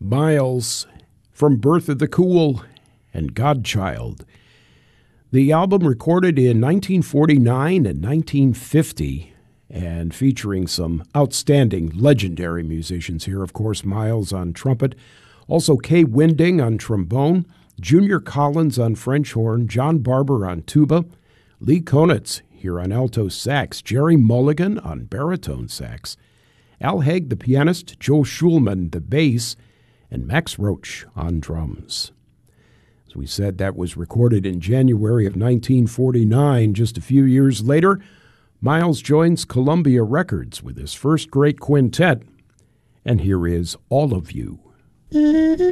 Miles from Birth of the Cool and Godchild. The album recorded in 1949 and 1950 and featuring some outstanding legendary musicians here. Of course, Miles on trumpet, also Kay Winding on trombone, Junior Collins on French horn, John Barber on tuba, Lee Konitz here on alto sax, Jerry Mulligan on baritone sax, Al Haig the pianist, Joe Schulman the bass, and Max Roach on drums. As we said, that was recorded in January of 1949. Just a few years later, Miles joins Columbia Records with his first great quintet, and here is All of You.